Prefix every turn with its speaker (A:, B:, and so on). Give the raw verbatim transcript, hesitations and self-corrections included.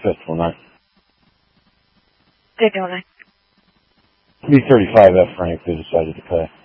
A: Festival night.
B: Good, don't I?
A: B thirty-five F Frank, they decided to pay.